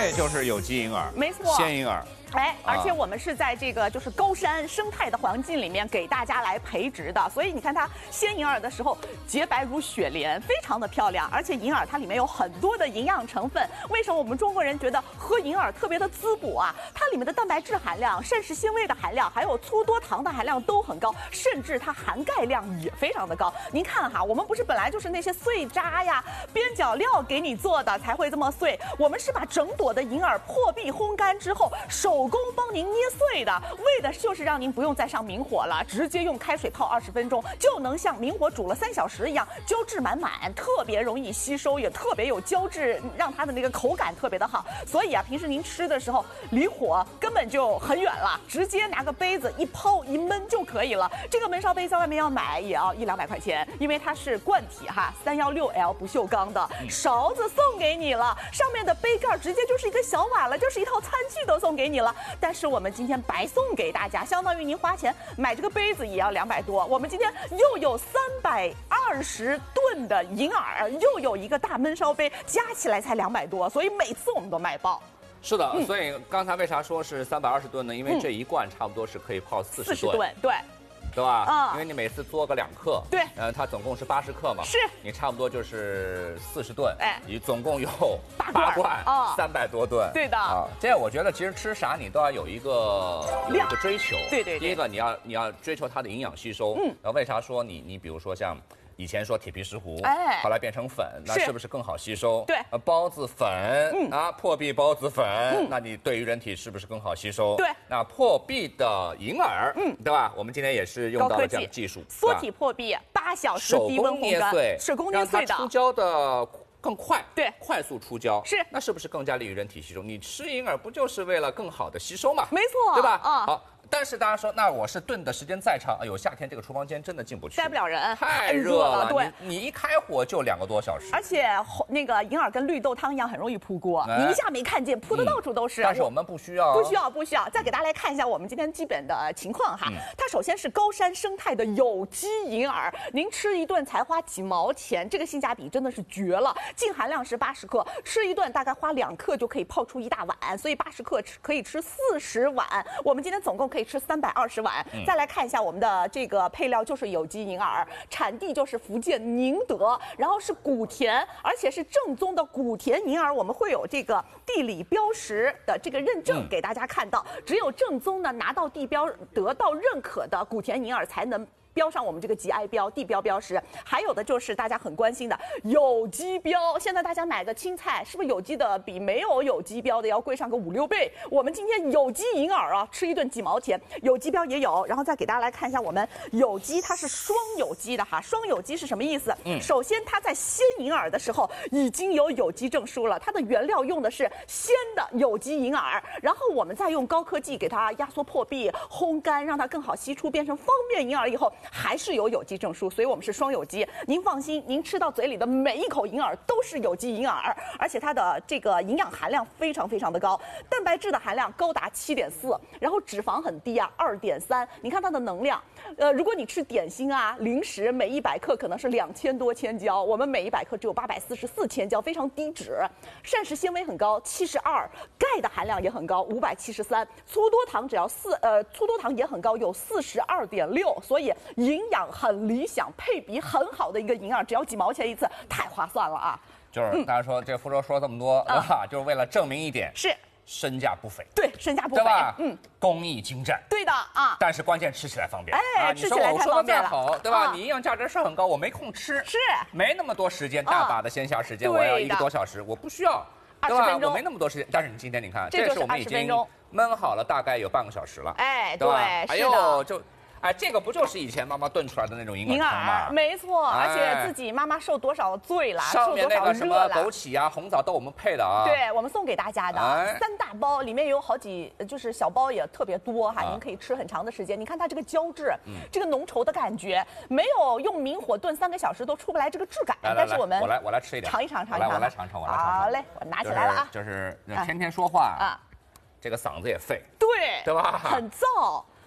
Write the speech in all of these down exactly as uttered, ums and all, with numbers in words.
这就是有机银耳， 没错， 鲜银耳。 哎，而且我们是在这个就是高山生态的环境里面给大家来培植的，所以你看它鲜银耳的时候洁白如雪莲，非常的漂亮。而且银耳它里面有很多的营养成分，为什么我们中国人觉得喝银耳特别的滋补啊？它里面的蛋白质含量、膳食纤维的含量，还有粗多糖的含量都很高，甚至它含钙量也非常的高。您看哈，我们不是本来就是那些碎渣呀、边角料给你做的才会这么碎，我们是把整朵的银耳破壁烘干之后手。 手工帮您捏碎的，为的就是让您不用再上明火了，直接用开水泡二十分钟，就能像明火煮了三小时一样，胶质满满，特别容易吸收，也特别有胶质，让它的那个口感特别的好。所以啊，平时您吃的时候离火根本就很远了，直接拿个杯子一泡一焖就可以了。这个焖烧杯在外面要买也要一两百块钱，因为它是罐体哈，三幺六 L 不锈钢的，勺子送给你了，上面的杯盖直接就是一个小碗了，就是一套餐具都送给你了。 但是我们今天白送给大家，相当于您花钱买这个杯子也要两百多。我们今天又有三百二十吨的银耳，又有一个大焖烧杯，加起来才两百多，所以每次我们都卖爆。 是的，嗯、所以刚才为啥说是三百二十吨呢？因为这一罐差不多是可以泡四十吨， 对。 对吧？ 嗯， 因为你每次嘬个两克， 对， 呃，它总共是八十克嘛， 是， 你差不多就是四十吨， 哎， 你总共有八罐啊，三百多吨， 对的啊。这样我觉得其实吃啥你都要有一个有一个追求， 对对。 第一个你要你要追求它的营养吸收，嗯，然后为啥说你你比如说像。 以前说铁皮石斛，哎，后来变成粉，那是不是更好吸收？ 对， 呃，孢子粉，嗯啊，破壁孢子粉，嗯，那你对于人体是不是更好吸收？ 对， 那破壁的银耳，嗯，对吧？我们今天也是用到了这样的技术， 缩体破壁，八小时低温烘干，手工捏碎的， 让它出胶的更快， 对， 快速出胶， 是， 那是不是更加利于人体吸收？你吃银耳不就是为了更好的吸收嘛？ 没错， 对吧？啊，好。 但是大家说，那我是炖的时间再长，哎呦，夏天这个厨房间真的进不去， 待不了人， 太热了。 对， 你你一开火就两个多小时。 而且那个银耳跟绿豆汤一样，很容易扑锅，哎、你一下没看见，扑的到处都是。 嗯、但是我们不需要， 不需要，不需要。再给大家来看一下我们今天基本的情况哈。嗯、它首先是高山生态的有机银耳，您吃一顿才花几毛钱，这个性价比真的是绝了。净含量是八十克，吃一顿大概花两克就可以泡出一大碗，所以八十克吃可以吃四十碗。我们今天总共可以吃三百二十。 碗，再来看一下我们的这个配料，就是有机银耳，产地就是福建宁德，然后是古田，而且是正宗的古田银耳，我们会有这个地理标识的这个认证给大家看到，只有正宗的拿到地标得到认可的古田银耳才能。 标上我们这个 G I 标、地标标识，还有的就是大家很关心的有机标。现在大家买个青菜，是不是有机的比没有有机标的要贵上个五六倍？我们今天有机银耳啊，吃一顿几毛钱，有机标也有。然后再给大家来看一下，我们有机它是双有机的哈，双有机是什么意思？嗯，首先它在鲜银耳的时候已经有有机证书了，它的原料用的是鲜的有机银耳，然后我们再用高科技给它压缩破壁、烘干，让它更好吸出，变成方便银耳以后。 还是有有机证书，所以我们是双有机。您放心，您吃到嘴里的每一口银耳都是有机银耳，而且它的这个营养含量非常非常的高，蛋白质的含量高达七点四，然后脂肪很低啊，二点三。你看它的能量，呃，如果你吃点心啊、零食，每一百克可能是两千多千焦，我们每一百克只有八百四十四千焦，非常低脂。膳食纤维很高，七十二，钙的含量也很高，五百七十三，粗多糖只要四，呃，粗多糖也很高，有四十二点六，所以。 营养很理想，配比很好的一个银耳，只要几毛钱一次，太划算了啊！ 就是大家说、嗯、这福州说这么多，对吧？就是为了证明一点， 是身价不菲， 对，身价不菲， 对吧？ 嗯， 工艺精湛， 对的啊。 但是关键吃起来方便， 哎， 啊、 吃起来太方便了， 好，对吧？你营养价值是很高，我没空吃， 是没那么多时间，大把的闲暇时间，我要一个多小时，我不需要。 二十分钟， 我没那么多时间。但是你今天你看， 这是我们已经焖好了，大概有半个小时了。 哎，对， 哎呦，就，哎，这个不就是以前妈妈炖出来的那种银耳汤吗？ 没错，而且自己妈妈受多少罪了， 上面那个什么枸杞啊、红枣都我们配的啊。 对，我们送给大家的三大包，里面有好几，就是小包也特别多哈，您可以吃很长的时间。你看它这个胶质，这个浓稠的感觉，没有用明火炖三个小时都出不来这个质感。但是我们我来我来吃一点， 尝一尝尝一尝， 我来尝尝，我来尝尝。 好嘞，我拿起来了啊。 就是天天说话啊，这个嗓子也废， 对， 对吧？ 很燥。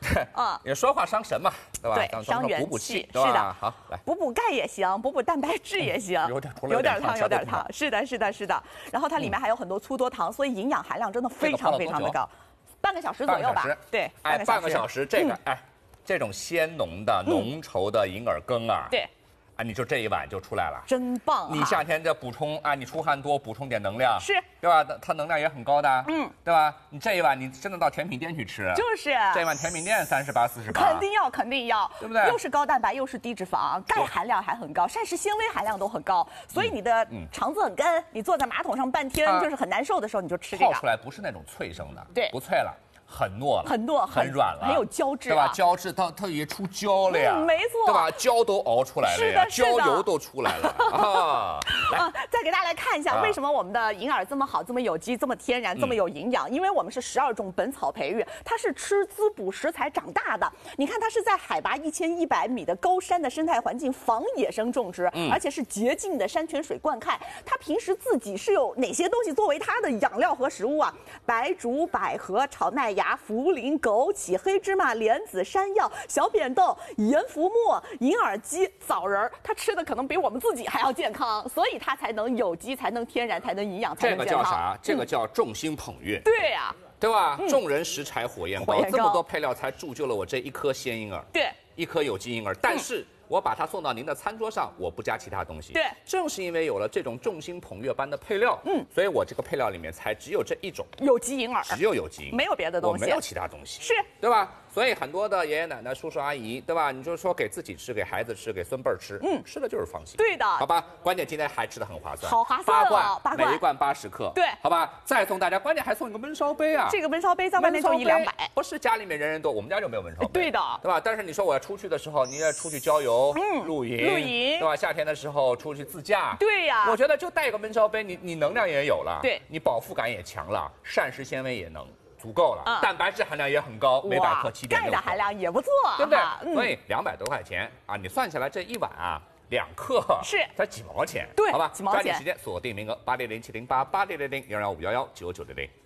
啊， 也说话伤神嘛，对吧？ 对，伤元气，是的。 好，来补补钙也行，补补蛋白质也行， 有点有点糖，有点糖，是的，是的，是的。然后它里面还有很多粗多糖，所以营养含量真的非常非常的高，半个小时左右吧。对， 哎，半个小时，这个哎，这种鲜浓的、浓稠的银耳羹啊， 对。 啊，你就这一碗就出来了， 真棒！ 你夏天这补充啊，你出汗多，补充点能量， 是， 对吧？它能量也很高的， 嗯， 对吧？你这一碗你真的到甜品店去吃， 就是这一碗甜品店三十八、四十八， 肯定要，肯定要， 对不对？ 又是高蛋白，又是低脂肪，钙含量还很高，膳食纤维含量都很高，所以你的肠子很干，你坐在马桶上半天就是很难受的时候，你就吃这个。 泡出来不是那种脆生的， 对， 不脆了。很糯了， 很糯， 很软了， 很有胶质， 对吧？胶质它它也出胶了呀， 没错， 对吧？胶都熬出来了呀，胶油都出来了啊！ 啊，再给大家来看一下，为什么我们的银耳这么好，这么有机，这么天然，这么有营养？因为我们是十二种本草培育，它是吃滋补食材长大的。你看，它是在海拔一千一百米的高山的生态环境防野生种植，而且是洁净的山泉水灌溉。它平时自己是有哪些东西作为它的养料和食物啊？白术、百合、炒麦芽、茯苓、枸杞、黑芝麻、莲子、山药、小扁豆、盐浮沫、银耳鸡、枣仁儿，它吃的可能比我们自己还要健康，所以它才能有机，才能天然，才能营养，才能健康。 这个叫啥？这个叫众星捧月。 对呀， 对吧？众人拾柴火焰高，这么多配料才铸就了我这一颗鲜银耳， 对， 一颗有机银耳。但是我把它送到您的餐桌上，我不加其他东西。 对， 正是因为有了这种众星捧月般的配料，嗯，所以我这个配料里面才只有这一种有机银耳， 只有有机银耳， 没有别的东西， 我没有其他东西， 是， 对吧？所以很多的爷爷奶奶、叔叔阿姨，对吧？你就说给自己吃，给孩子吃，给孙辈儿吃，嗯，吃的就是放心。 对的， 好吧。关键今天还吃的很划算， 好划算八罐， 八罐， 每一罐八十克， 对， 好吧。再送大家，关键还送一个焖烧杯啊！ 这个焖烧杯在外面就一两百， 不是家里面人人多，我们家就没有焖烧杯。 对的， 对吧？但是你说我要出去的时候，你要出去郊游、嗯，露营， 露营， 对吧？夏天的时候出去自驾， 对呀。 我觉得就带一个焖烧杯，你你能量也有了， 对， 你饱腹感也强了，膳食纤维也能。足够了，嗯、蛋白质含量也很高，每百克七点六。 钙的含量也不错， 对不对？嗯、所以两百多块钱啊，你算下来这一碗啊，两克是才几毛钱， 对， 好吧？ 几毛钱。 抓紧时间锁定名额，八六零七零八八六零零幺幺五幺幺九九零零。